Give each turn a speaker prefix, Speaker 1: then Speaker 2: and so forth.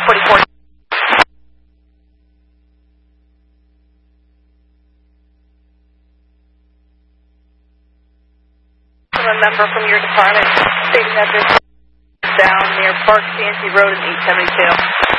Speaker 1: 44. A member from your department stating that there's down near Park Fancy Road in 872.